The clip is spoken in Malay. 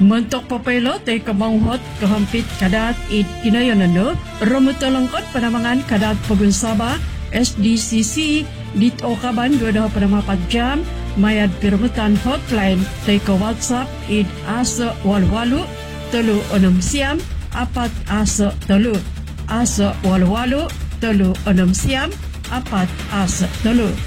Mentok papaylo tay kamanghot kahampit kadat it kinayanano romutalangkot panamangan kadat pagunsaba SDCC dito kaban goda panamapagjam mayad pirmutan hotline tay ka WhatsApp it asa walwalu telu onom siam apat asa telu asa walwalu telu onom siam apat asa telu.